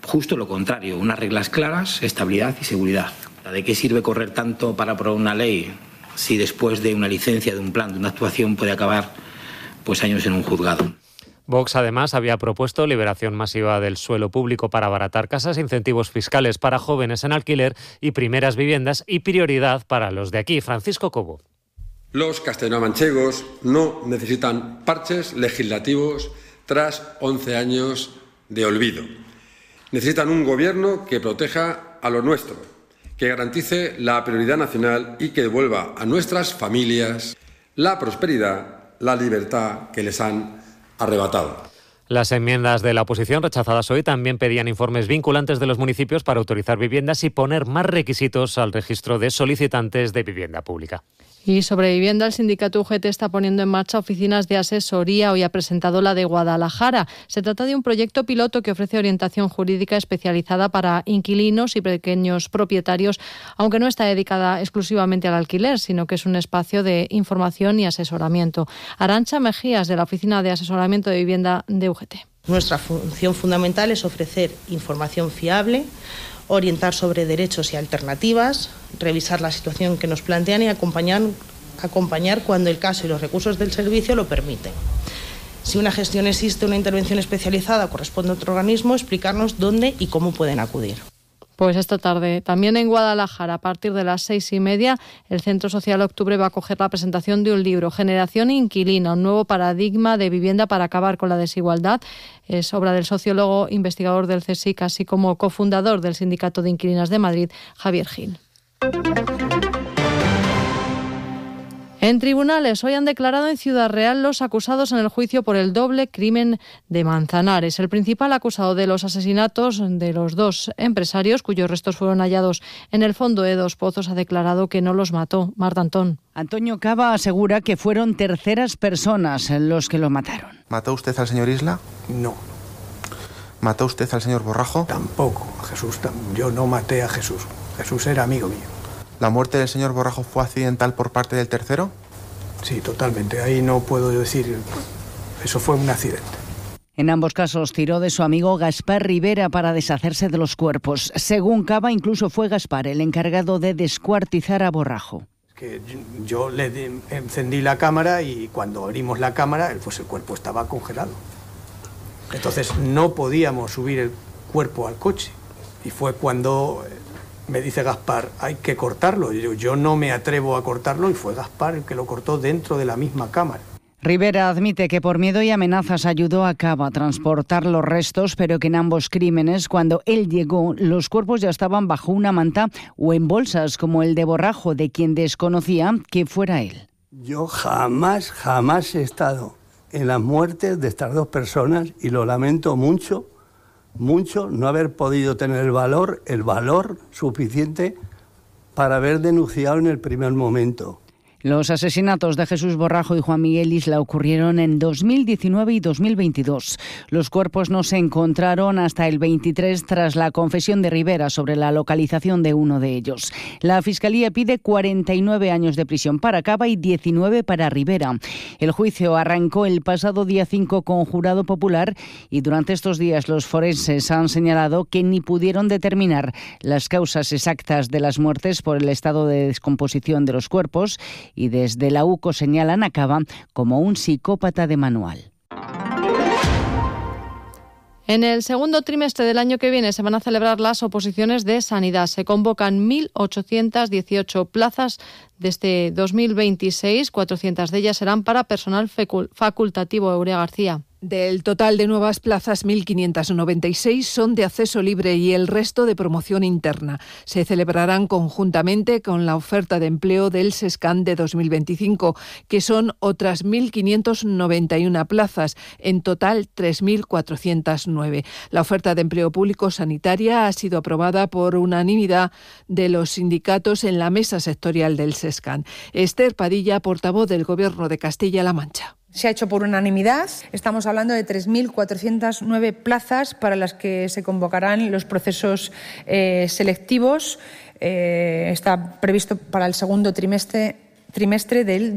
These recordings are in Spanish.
justo lo contrario, unas reglas claras, estabilidad y seguridad. ¿De qué sirve correr tanto para aprobar una ley si después de una licencia, de un plan, de una actuación puede acabar pues años en un juzgado? Vox, además, había propuesto liberación masiva del suelo público para abaratar casas, incentivos fiscales para jóvenes en alquiler y primeras viviendas y prioridad para los de aquí. Francisco Cobo. Los castellanomanchegos no necesitan parches legislativos tras 11 años de olvido. Necesitan un gobierno que proteja a lo nuestro, que garantice la prioridad nacional y que devuelva a nuestras familias la prosperidad, la libertad que les han arrebatado. Las enmiendas de la oposición rechazadas hoy también pedían informes vinculantes de los municipios para autorizar viviendas y poner más requisitos al registro de solicitantes de vivienda pública. Y sobre vivienda, el sindicato UGT está poniendo en marcha oficinas de asesoría. Hoy ha presentado la de Guadalajara. Se trata de un proyecto piloto que ofrece orientación jurídica especializada para inquilinos y pequeños propietarios, aunque no está dedicada exclusivamente al alquiler, sino que es un espacio de información y asesoramiento. Arantxa Mejías, de la Oficina de Asesoramiento de Vivienda de UGT. Nuestra función fundamental es ofrecer información fiable, orientar sobre derechos y alternativas, revisar la situación que nos plantean y acompañar cuando el caso y los recursos del servicio lo permiten. Si una gestión existe, una intervención especializada corresponde a otro organismo, explicarnos dónde y cómo pueden acudir. Pues esta tarde, también en Guadalajara, a partir de las 6:30, el Centro Social Octubre va a acoger la presentación de un libro, Generación Inquilina, un nuevo paradigma de vivienda para acabar con la desigualdad. Es obra del sociólogo investigador del CSIC, así como cofundador del Sindicato de Inquilinas de Madrid, Javier Gil. En tribunales, hoy han declarado en Ciudad Real los acusados en el juicio por el doble crimen de Manzanares. El principal acusado de los asesinatos de los dos empresarios, cuyos restos fueron hallados en el fondo de dos pozos, ha declarado que no los mató. Marta Antón. Antonio Cava asegura que fueron terceras personas los que lo mataron. ¿Mató usted al señor Isla? No. ¿Mató usted al señor Borrajo? Tampoco. Jesús, yo no maté a Jesús. Jesús era amigo mío. ¿La muerte del señor Borrajo fue accidental por parte del tercero? Sí, totalmente. Ahí no puedo decir. Eso fue un accidente. En ambos casos tiró de su amigo Gaspar Rivera para deshacerse de los cuerpos. Según Cava, incluso fue Gaspar el encargado de descuartizar a Borrajo. Que yo le encendí la cámara y cuando abrimos la cámara, pues el cuerpo estaba congelado. Entonces no podíamos subir el cuerpo al coche. Y fue cuando me dice Gaspar, hay que cortarlo. Y yo no me atrevo a cortarlo y fue Gaspar el que lo cortó dentro de la misma cámara. Rivera admite que por miedo y amenazas ayudó a Cava a transportar los restos, pero que en ambos crímenes, cuando él llegó, los cuerpos ya estaban bajo una manta o en bolsas, como el de Borrajo, de quien desconocía que fuera él. Yo jamás he estado en las muertes de estas dos personas y lo lamento mucho no haber podido tener el valor suficiente para haber denunciado en el primer momento. Los asesinatos de Jesús Borrajo y Juan Miguel Isla ocurrieron en 2019 y 2022. Los cuerpos no se encontraron hasta el 23 tras la confesión de Rivera sobre la localización de uno de ellos. La Fiscalía pide 49 años de prisión para Cava y 19 para Rivera. El juicio arrancó el pasado día 5 con jurado popular y durante estos días los forenses han señalado que ni pudieron determinar las causas exactas de las muertes por el estado de descomposición de los cuerpos y desde la UCO señalan a Cava como un psicópata de manual. En el segundo trimestre del año que viene se van a celebrar las oposiciones de sanidad. Se convocan 1.818 plazas desde 2026. 400 de ellas serán para personal facultativo. Aurea García. Del total de nuevas plazas, 1.596 son de acceso libre y el resto de promoción interna. Se celebrarán conjuntamente con la oferta de empleo del SESCAN de 2025, que son otras 1.591 plazas, en total 3.409. La oferta de empleo público sanitaria ha sido aprobada por unanimidad de los sindicatos en la mesa sectorial del SESCAN. Esther Padilla, portavoz del Gobierno de Castilla-La Mancha. Se ha hecho por unanimidad. Estamos hablando de 3.409 plazas para las que se convocarán los procesos selectivos. Está previsto para el segundo trimestre trimestre del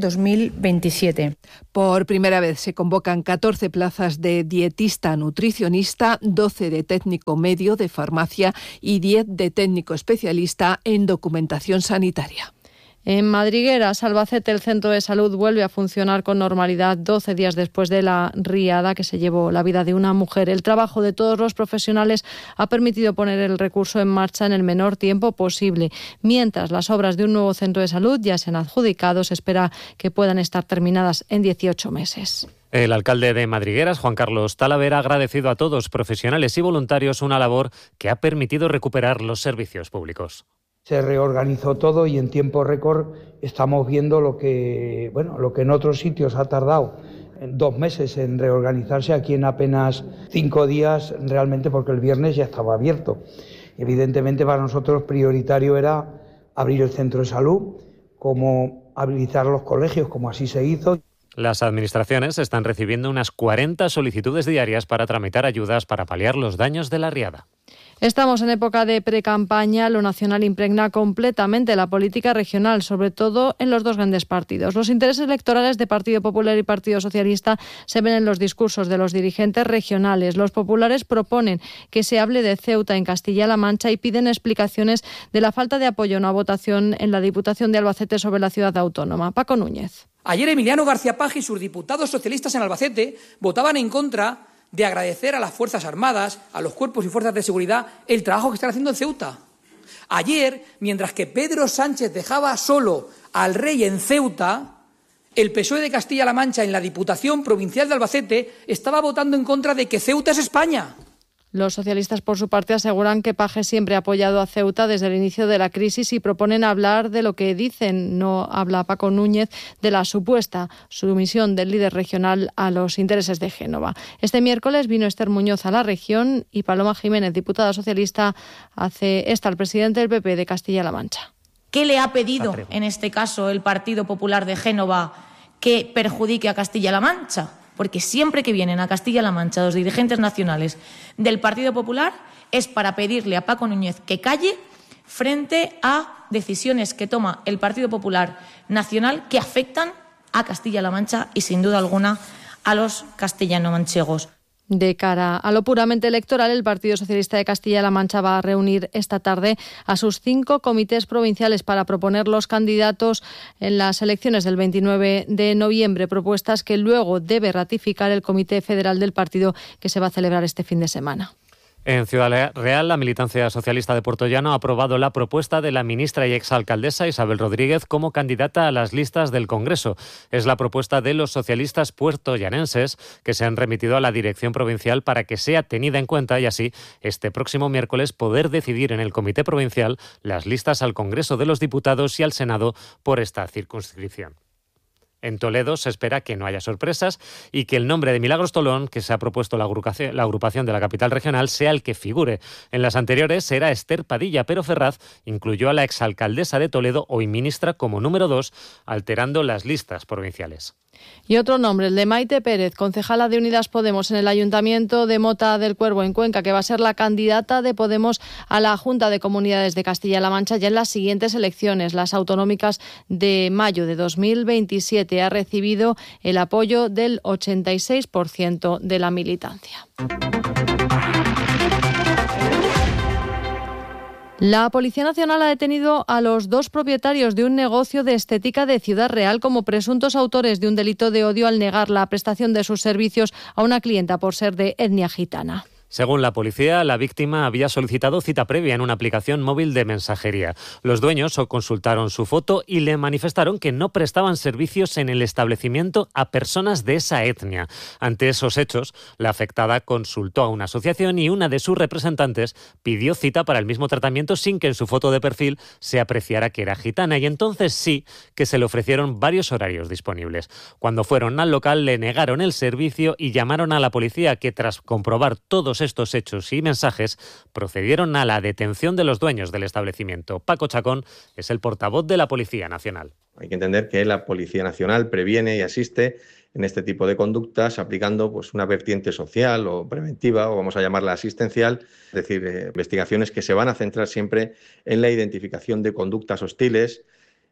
2027. Por primera vez se convocan 14 plazas de dietista nutricionista, 12 de técnico medio de farmacia y 10 de técnico especialista en documentación sanitaria. En Madrigueras, Albacete, el centro de salud vuelve a funcionar con normalidad 12 días después de la riada que se llevó la vida de una mujer. El trabajo de todos los profesionales ha permitido poner el recurso en marcha en el menor tiempo posible. Mientras las obras de un nuevo centro de salud ya se han adjudicado, se espera que puedan estar terminadas en 18 meses. El alcalde de Madrigueras, Juan Carlos Talavera, ha agradecido a todos, profesionales y voluntarios, una labor que ha permitido recuperar los servicios públicos. Se reorganizó todo y en tiempo récord estamos viendo lo que en otros sitios ha tardado 2 meses en reorganizarse, aquí en apenas 5 días realmente, porque el viernes ya estaba abierto. Evidentemente para nosotros prioritario era abrir el centro de salud, como habilitar los colegios, como así se hizo. Las administraciones están recibiendo unas 40 solicitudes diarias para tramitar ayudas para paliar los daños de la riada. Estamos en época de precampaña. Lo nacional impregna completamente la política regional, sobre todo en los dos grandes partidos. Los intereses electorales de Partido Popular y Partido Socialista se ven en los discursos de los dirigentes regionales. Los populares proponen que se hable de Ceuta en Castilla-La Mancha y piden explicaciones de la falta de apoyo a una votación en la Diputación de Albacete sobre la ciudad autónoma. Paco Núñez. Ayer Emiliano García Paje y sus diputados socialistas en Albacete votaban en contra de agradecer a las Fuerzas Armadas, a los cuerpos y fuerzas de seguridad, el trabajo que están haciendo en Ceuta. Ayer, mientras que Pedro Sánchez dejaba solo al rey en Ceuta, el PSOE de Castilla-La Mancha en la Diputación Provincial de Albacete estaba votando en contra de que Ceuta es España. Los socialistas, por su parte, aseguran que Paje siempre ha apoyado a Ceuta desde el inicio de la crisis y proponen hablar de lo que dicen. No habla Paco Núñez de la supuesta sumisión del líder regional a los intereses de Génova. Este miércoles vino Esther Muñoz a la región y Paloma Jiménez, diputada socialista, hace esta al presidente del PP de Castilla-La Mancha. ¿Qué le ha pedido, en este caso, el Partido Popular de Génova que perjudique a Castilla-La Mancha? Porque siempre que vienen a Castilla-La Mancha los dirigentes nacionales del Partido Popular es para pedirle a Paco Núñez que calle frente a decisiones que toma el Partido Popular Nacional que afectan a Castilla-La Mancha y, sin duda alguna, a los castellano-manchegos. De cara a lo puramente electoral, el Partido Socialista de Castilla-La Mancha va a reunir esta tarde a sus 5 comités provinciales para proponer los candidatos en las elecciones del 29 de noviembre, propuestas que luego debe ratificar el Comité Federal del partido, que se va a celebrar este fin de semana. En Ciudad Real, la militancia socialista de Puertollano ha aprobado la propuesta de la ministra y exalcaldesa Isabel Rodríguez como candidata a las listas del Congreso. Es la propuesta de los socialistas puertollanenses que se han remitido a la dirección provincial para que sea tenida en cuenta y así este próximo miércoles poder decidir en el Comité Provincial las listas al Congreso de los Diputados y al Senado por esta circunscripción. En Toledo se espera que no haya sorpresas y que el nombre de Milagros Tolón, que se ha propuesto la agrupación de la capital regional, sea el que figure. En las anteriores era Esther Padilla, pero Ferraz incluyó a la exalcaldesa de Toledo, hoy ministra, como número 2, alterando las listas provinciales. Y otro nombre, el de Maite Pérez, concejala de Unidas Podemos en el Ayuntamiento de Mota del Cuervo, en Cuenca, que va a ser la candidata de Podemos a la Junta de Comunidades de Castilla-La Mancha ya en las siguientes elecciones, las autonómicas de mayo de 2027. Ha recibido el apoyo del 86% de la militancia. La Policía Nacional ha detenido a los 2 propietarios de un negocio de estética de Ciudad Real como presuntos autores de un delito de odio al negar la prestación de sus servicios a una clienta por ser de etnia gitana. Según la policía, la víctima había solicitado cita previa en una aplicación móvil de mensajería. Los dueños consultaron su foto y le manifestaron que no prestaban servicios en el establecimiento a personas de esa etnia. Ante esos hechos, la afectada consultó a una asociación y una de sus representantes pidió cita para el mismo tratamiento sin que en su foto de perfil se apreciara que era gitana, y entonces sí que se le ofrecieron varios horarios disponibles. Cuando fueron al local le negaron el servicio y llamaron a la policía, que tras comprobar todos estos hechos y mensajes procedieron a la detención de los dueños del establecimiento. Paco Chacón es el portavoz de la Policía Nacional. Hay que entender que la Policía Nacional previene y asiste en este tipo de conductas aplicando una vertiente social o preventiva, o vamos a llamarla asistencial, es decir, investigaciones que se van a centrar siempre en la identificación de conductas hostiles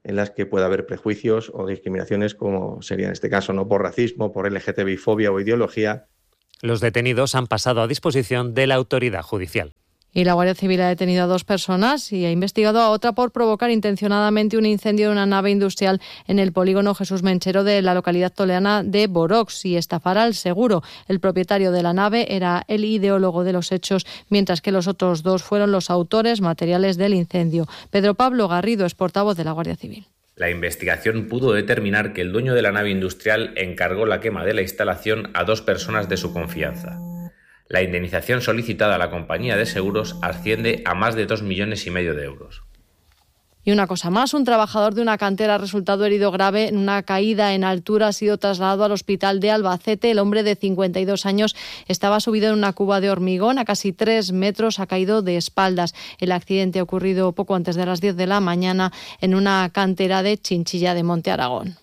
en las que pueda haber prejuicios o discriminaciones, como sería en este caso, no por racismo, por LGTBI-fobia o ideología. Los detenidos han pasado a disposición de la autoridad judicial. Y la Guardia Civil ha detenido a 2 personas y ha investigado a otra por provocar intencionadamente un incendio de una nave industrial en el polígono Jesús Menchero de la localidad toledana de Borox y estafar al seguro. El propietario de la nave era el ideólogo de los hechos, mientras que los otros 2 fueron los autores materiales del incendio. Pedro Pablo Garrido es portavoz de la Guardia Civil. La investigación pudo determinar que el dueño de la nave industrial encargó la quema de la instalación a 2 personas de su confianza. La indemnización solicitada a la compañía de seguros asciende a más de 2,5 millones de euros. Y una cosa más, un trabajador de una cantera ha resultado herido grave en una caída en altura, ha sido trasladado al hospital de Albacete. El hombre de 52 años estaba subido en una cuba de hormigón a casi 3 metros, ha caído de espaldas. El accidente ha ocurrido poco antes de las 10 de la mañana en una cantera de Chinchilla de Monte Aragón.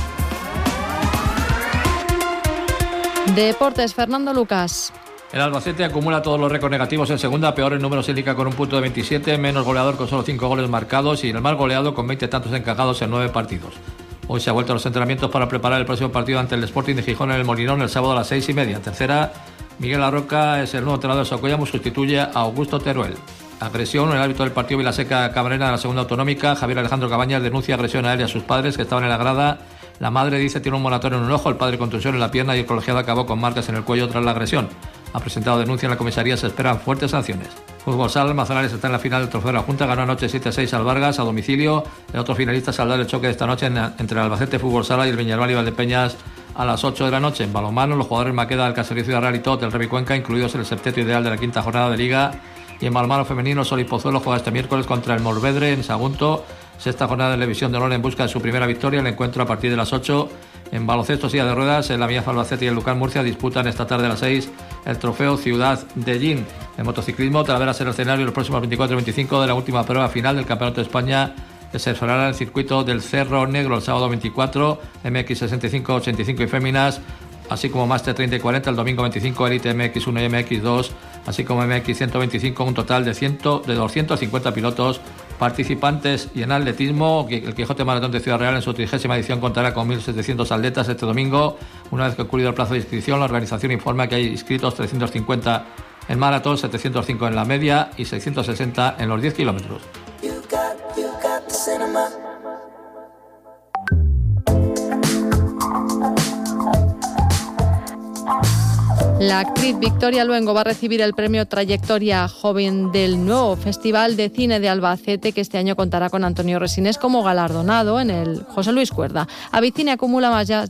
Deportes, Fernando Lucas. El Albacete acumula todos los récords negativos en segunda, peor en números indica con un punto de 27, menos goleador con solo 5 goles marcados y el más goleado con 20 tantos encajados en 9 partidos. Hoy se ha vuelto a los entrenamientos para preparar el próximo partido ante el Sporting de Gijón en el Molinón el sábado a las 6:30. En tercera, Miguel Arroca es el nuevo entrenador de Socollamos, sustituye a Augusto Teruel. Agresión, el árbitro del partido Vilaseca Cabrera de la segunda autonómica, Javier Alejandro Cabañas, denuncia agresión a él y a sus padres que estaban en la grada. La madre dice tiene un moratorio en un ojo, el padre contusión en la pierna y el colegiado acabó con marcas en el cuello tras la agresión. Ha presentado denuncia en la comisaría, se esperan fuertes sanciones. Fútbol Sala, Manzanares está en la final del Trofeo de la Junta, ganó anoche 7-6 al Vargas a domicilio. El otro finalista saldrá el choque de esta noche entre el Albacete Fútbol Sala y el Viñalbal y Valdepeñas a las 8 de la noche. En balonmano, los jugadores Maqueda del Caserío Ciudad Real y Tot del Revi Cuenca, incluidos en el septeto ideal de la quinta jornada de Liga. Y en balonmano femenino, Solís Pozuelo juega este miércoles contra el Morvedre en Sagunto. Sexta jornada de la División de Honor en busca de su primera victoria. El encuentro a partir de las 8. En baloncesto, silla de ruedas, en la Vía Albacete y el Lucan Murcia disputan esta tarde a las 6 el trofeo Ciudad de Gin. En motociclismo, Talavera será el escenario los próximos 24 y 25 de la última prueba final del Campeonato de España que se celebrará en el circuito del Cerro Negro el sábado 24, MX65, 85 y féminas, así como Máster 30 y 40 el domingo 25, Elite MX1 y MX2, así como MX125, un total de 250 pilotos participantes. Y en atletismo, el Quijote Maratón de Ciudad Real en su 30ª edición contará con 1.700 atletas este domingo. Una vez que concluido el plazo de inscripción, la organización informa que hay inscritos 350 en maratón, 705 en la media y 660 en los 10 kilómetros. La actriz Victoria Luengo va a recibir el premio Trayectoria Joven del nuevo Festival de Cine de Albacete, que este año contará con Antonio Resines como galardonado en el José Luis Cuerda. Avicine acumula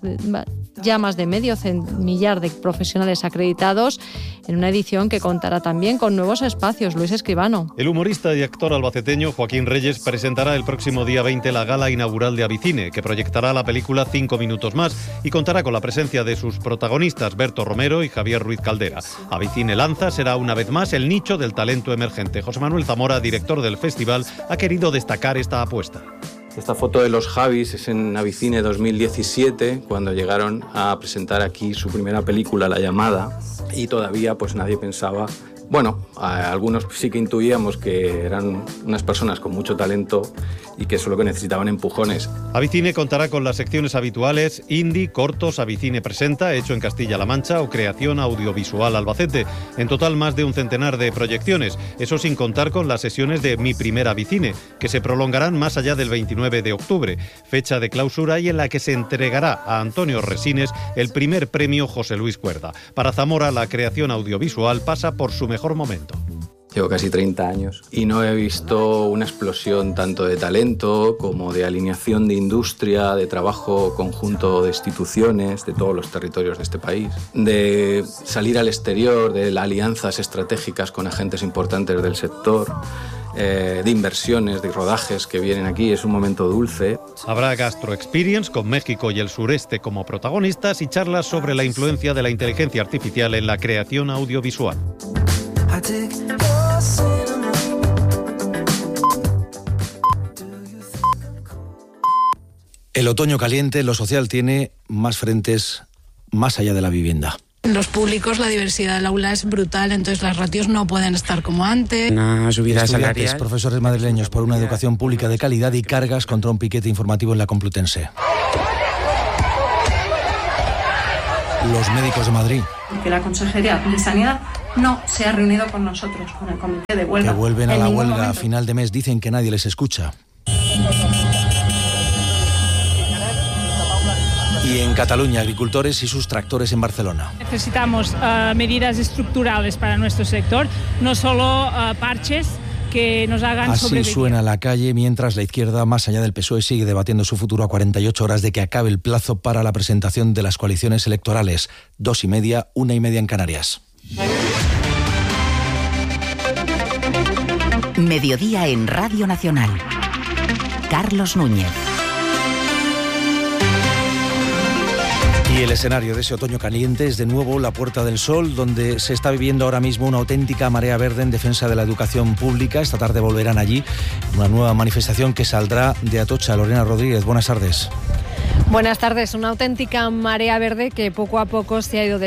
ya más de medio millar de profesionales acreditados en una edición que contará también con nuevos espacios. Luis Escribano. El humorista y actor albaceteño Joaquín Reyes presentará el próximo día 20 la gala inaugural de Avicine, que proyectará la película 5 minutos más y contará con la presencia de sus protagonistas Berto Romero y Javier Ruiz Caldera. Avicine lanza será una vez más el nicho del talento emergente. José Manuel Zamora, director del festival, ha querido destacar esta apuesta. Esta foto de los Javis es en Avicine 2017, cuando llegaron a presentar aquí su primera película, La Llamada, y todavía pues nadie pensaba, bueno, algunos sí que intuíamos que eran unas personas con mucho talento y que solo que necesitaban empujones. Avicine contará con las secciones habituales indie, cortos, Avicine presenta, hecho en Castilla-La Mancha o creación audiovisual Albacete. En total más de un centenar de proyecciones, eso sin contar con las sesiones de Mi Primera Avicine, que se prolongarán más allá del 29 de octubre, fecha de clausura y en la que se entregará a Antonio Resines el primer premio José Luis Cuerda. Para Zamora, la creación audiovisual pasa por su mejor momento. Llevo casi 30 años y no he visto una explosión tanto de talento como de alineación de industria, de trabajo conjunto de instituciones de todos los territorios de este país, de salir al exterior, de alianzas estratégicas con agentes importantes del sector, de inversiones, de rodajes que vienen aquí. Es un momento dulce. Habrá Gastro Experience con México y el sureste como protagonistas y charlas sobre la influencia de la inteligencia artificial en la creación audiovisual. El otoño caliente, lo social tiene más frentes más allá de la vivienda. En los públicos la diversidad del aula es brutal, entonces las ratios no pueden estar como antes. Una subida Estudiantes, salarial. profesores madrileños por una educación pública de calidad y cargas contra un piquete informativo en la Complutense. Los médicos de Madrid. Que la Consejería de Sanidad no se ha reunido con nosotros, con el comité de huelga. Que vuelven a la huelga a momento. final de mes, dicen que nadie les escucha. Y en Cataluña, agricultores y sus tractores en Barcelona. Necesitamos medidas estructurales para nuestro sector, no solo parches que nos hagan Así sobrevivir. suena la calle mientras la izquierda, más allá del PSOE, sigue debatiendo su futuro a 48 horas de que acabe el plazo para la presentación de las coaliciones electorales. 2:30, 1:30 en Canarias. Mediodía en Radio Nacional. Carlos Núñez. Y el escenario de ese otoño caliente es de nuevo la Puerta del Sol, donde se está viviendo ahora mismo una auténtica marea verde en defensa de la educación pública. Esta tarde volverán allí una nueva manifestación que saldrá de Atocha. Lorena Rodríguez, buenas tardes. Buenas tardes. Una auténtica marea verde que poco a poco se ha ido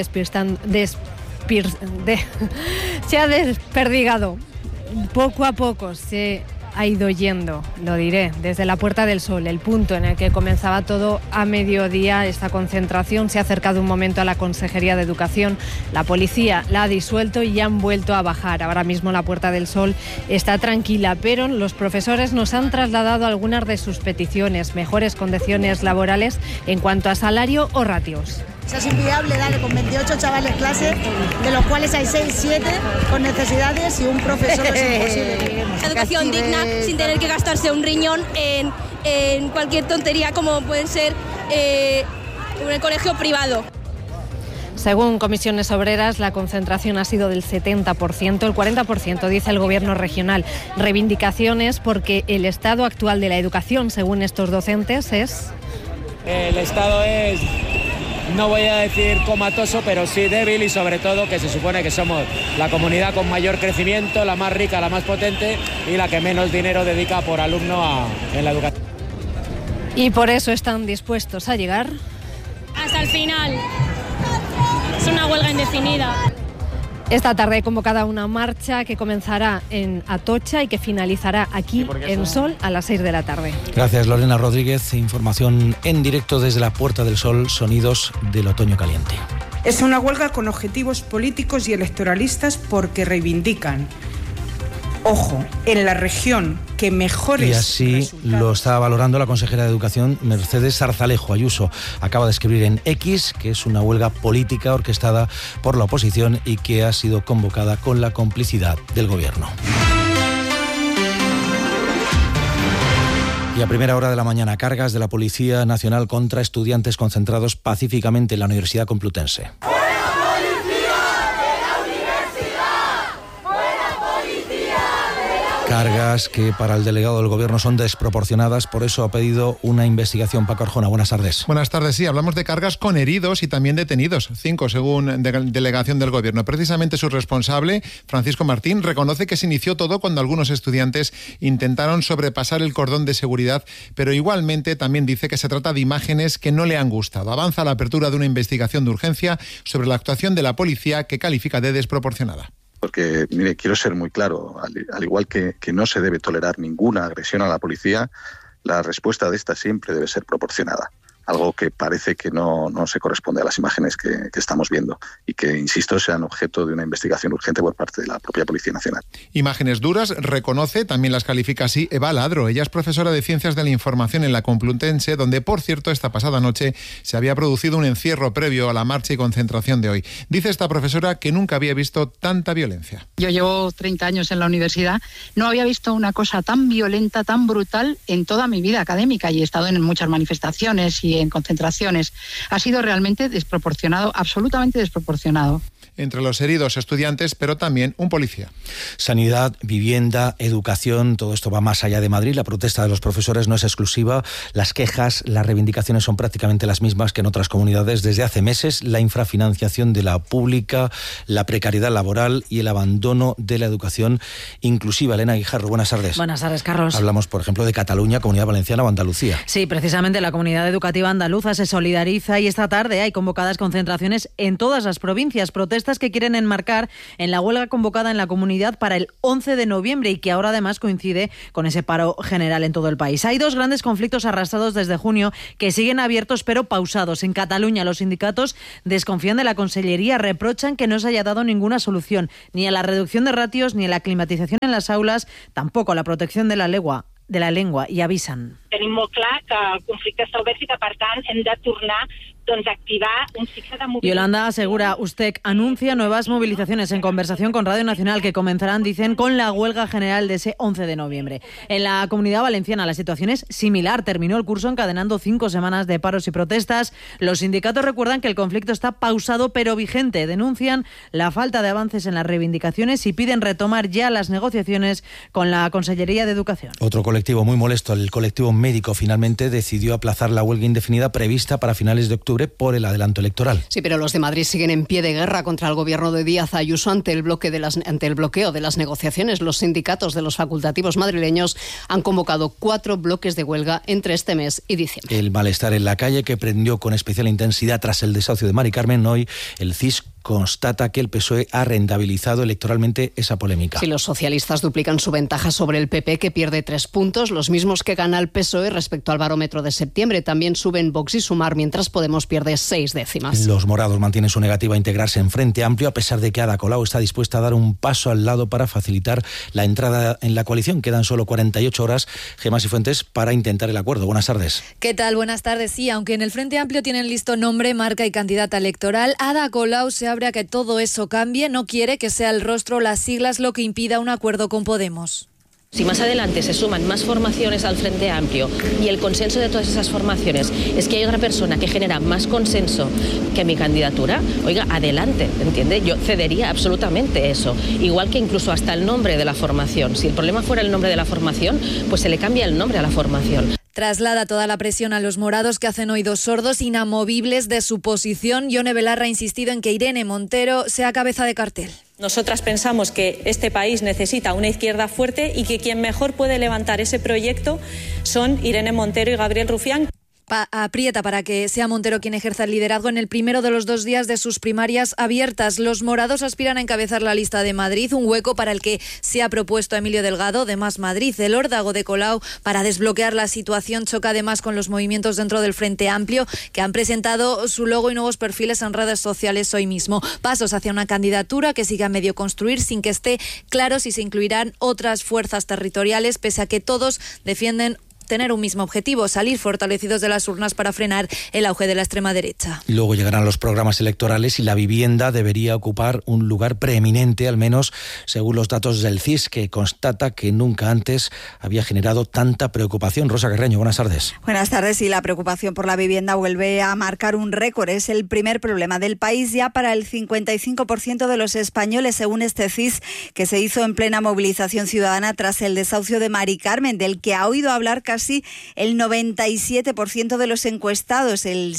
se ha desperdigado. Poco a poco se ha ido yendo, lo diré, desde la Puerta del Sol, el punto en el que comenzaba todo a mediodía. Esta concentración se ha acercado un momento a la Consejería de Educación. La policía la ha disuelto y han vuelto a bajar. Ahora mismo la Puerta del Sol está tranquila, pero los profesores nos han trasladado algunas de sus peticiones: mejores condiciones laborales en cuanto a salario o ratios. Es inviable darle con 28 chavales clase, de los cuales hay 6, 7 con necesidades y un profesor es imposible. Educación digna, sin tener que gastarse un riñón en cualquier tontería como pueden ser un colegio privado. Según Comisiones Obreras, la concentración ha sido del 70%, el 40% dice el Gobierno regional. Reivindicaciones porque el estado actual de la educación, según estos docentes, es... El estado es... No voy a decir comatoso, pero sí débil, y sobre todo que se supone que somos la comunidad con mayor crecimiento, la más rica, la más potente y la que menos dinero dedica por alumno en la educación. Y por eso están dispuestos a llegar Hasta el final. Es una huelga indefinida. Esta tarde hay convocada una marcha que comenzará en Atocha y que finalizará aquí en Sol a las 6 de la tarde. Gracias, Lorena Rodríguez. Información en directo desde la Puerta del Sol, sonidos del otoño caliente. Es una huelga con objetivos políticos y electoralistas porque reivindican, ojo, en la región que mejores... Y así lo está valorando la consejera de Educación, Mercedes Zarzalejo Ayuso. Acaba de escribir en X que es una huelga política orquestada por la oposición y que ha sido convocada con la complicidad del Gobierno. Y a primera hora de la mañana, cargas de la Policía Nacional contra estudiantes concentrados pacíficamente en la Universidad Complutense. Cargas que para el delegado del Gobierno son desproporcionadas, por eso ha pedido una investigación. Paco Arjona, buenas tardes. Buenas tardes, sí, hablamos de cargas con heridos y también detenidos, 5 según delegación del Gobierno. Precisamente su responsable, Francisco Martín, reconoce que se inició todo cuando algunos estudiantes intentaron sobrepasar el cordón de seguridad, pero igualmente también dice que se trata de imágenes que no le han gustado. Avanza la apertura de una investigación de urgencia sobre la actuación de la policía que califica de desproporcionada. Porque, mire, quiero ser muy claro, al igual que no se debe tolerar ninguna agresión a la policía, la respuesta de esta siempre debe ser proporcionada. Algo que parece que no se corresponde a las imágenes que estamos viendo y que, insisto, sean objeto de una investigación urgente por parte de la propia Policía Nacional. Imágenes duras, reconoce, también las califica así Eva Ladro. Ella es profesora de Ciencias de la Información en la Complutense, donde, por cierto, esta pasada noche se había producido un encierro previo a la marcha y concentración de hoy. Dice esta profesora que nunca había visto tanta violencia. Yo llevo 30 años en la universidad, no había visto una cosa tan violenta, tan brutal en toda mi vida académica, y he estado en muchas manifestaciones y en concentraciones. Ha sido realmente desproporcionado, absolutamente desproporcionado. Entre los heridos, estudiantes, pero también un policía. Sanidad, vivienda, educación, todo esto va más allá de Madrid. La protesta de los profesores no es exclusiva. Las quejas, las reivindicaciones son prácticamente las mismas que en otras comunidades desde hace meses. La infrafinanciación de la pública, la precariedad laboral y el abandono de la educación inclusiva. Elena Guijarro, buenas tardes. Buenas tardes, Carlos. Hablamos, por ejemplo, de Cataluña, Comunidad Valenciana o Andalucía. Sí, precisamente la comunidad educativa andaluza se solidariza y esta tarde hay convocadas concentraciones en todas las provincias. Protestas que quieren enmarcar en la huelga convocada en la comunidad para el 11 de noviembre y que ahora además coincide con ese paro general en todo el país. Hay dos grandes conflictos arrastrados desde junio que siguen abiertos pero pausados. En Cataluña los sindicatos desconfían de la Consellería, reprochan que no se haya dado ninguna solución, ni a la reducción de ratios, ni a la climatización en las aulas, tampoco a la protección de la lengua, y avisen. Tenim molt clar que el conflicte està obert i que, per tant, hem de tornar a activar un cicle de movilización. Yolanda Segura Ustec anuncia nuevas movilizaciones en conversación con Radio Nacional que comenzarán, dicen, con la huelga general de ese 11 de noviembre. En la Comunidad Valenciana la situación es similar. Terminó el curso encadenando 5 semanas de paros y protestas. Los sindicatos recuerdan que el conflicto está pausado pero vigente. Denuncian la falta de avances en las reivindicaciones y piden retomar ya las negociaciones con la Consellería de Educación. Otro colectivo muy molesto, el colectivo médico, finalmente decidió aplazar la huelga indefinida prevista para finales de octubre por el adelanto electoral. Sí, pero los de Madrid siguen en pie de guerra contra el gobierno de Díaz Ayuso ante el bloqueo de las negociaciones. Los sindicatos de los facultativos madrileños han convocado 4 bloques de huelga entre este mes y diciembre. El malestar en la calle, que prendió con especial intensidad tras el desahucio de Mari Carmen, hoy el CIS constata que el PSOE ha rentabilizado electoralmente esa polémica. Si los socialistas duplican su ventaja sobre el PP, que pierde 3 puntos, los mismos que gana el PSOE respecto al barómetro de septiembre. También suben Vox y Sumar, mientras Podemos pierde 6 décimas. Los morados mantienen su negativa a integrarse en Frente Amplio, a pesar de que Ada Colau está dispuesta a dar un paso al lado para facilitar la entrada en la coalición. Quedan solo 48 horas, Gemma Sifuentes, para intentar el acuerdo. Buenas tardes. ¿Qué tal? Buenas tardes. Sí, aunque en el Frente Amplio tienen listo nombre, marca y candidata electoral, Ada Colau se abre a que todo eso cambie. No quiere que sea el rostro o las siglas lo que impida un acuerdo con Podemos. Si más adelante se suman más formaciones al Frente Amplio y el consenso de todas esas formaciones es que hay otra persona que genera más consenso que mi candidatura, oiga, adelante, ¿entiende? Yo cedería absolutamente eso. Igual que incluso hasta el nombre de la formación. Si el problema fuera el nombre de la formación, pues se le cambia el nombre a la formación. Traslada toda la presión a los morados, que hacen oídos sordos, inamovibles de su posición. Yone Belarra ha insistido en que Irene Montero sea cabeza de cartel. Nosotras pensamos que este país necesita una izquierda fuerte y que quien mejor puede levantar ese proyecto son Irene Montero y Gabriel Rufián. Aprieta para que sea Montero quien ejerza el liderazgo en el primero de los 2 días de sus primarias abiertas. Los morados aspiran a encabezar la lista de Madrid, un hueco para el que se ha propuesto a Emilio Delgado de Más Madrid. El órdago de Colau para desbloquear la situación choca además con los movimientos dentro del Frente Amplio, que han presentado su logo y nuevos perfiles en redes sociales hoy mismo. Pasos hacia una candidatura que siga a medio construir, sin que esté claro si se incluirán otras fuerzas territoriales, pese a que todos defienden tener un mismo objetivo: salir fortalecidos de las urnas para frenar el auge de la extrema derecha. Luego llegarán los programas electorales y la vivienda debería ocupar un lugar preeminente, al menos según los datos del CIS, que constata que nunca antes había generado tanta preocupación. Rosa Carreño, buenas tardes. Buenas tardes. Y la preocupación por la vivienda vuelve a marcar un récord. Es el primer problema del país ya para el 55% de los españoles, según este CIS, que se hizo en plena movilización ciudadana tras el desahucio de Mari Carmen, del que ha oído hablar casi el 97% de los encuestados. El